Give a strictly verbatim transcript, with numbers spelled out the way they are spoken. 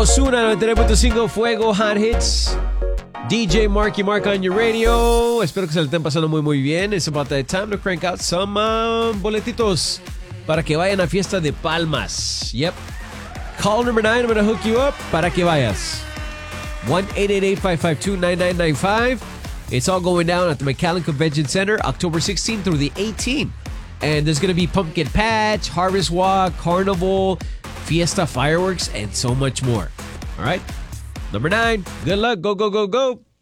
Osuna, noventa y nueve punto cinco Fuego Hot Hits. D J Marky Mark on your radio. Espero que se le estén pasando muy muy bien. It's about that time to crank out some um, boletitos para que vayan a Fiesta de Palmas. Yep. Call number nine. I'm going to hook you up para que vayas. one eight eight eight, five five two, nine nine nine five. It's all going down at the McAllen Convention Center, October sixteenth through the eighteenth. And there's going to be Pumpkin Patch, Harvest Walk, Carnival, Fiesta Fireworks, and so much more. All right? Number nine. Good luck. Go, go, go, go.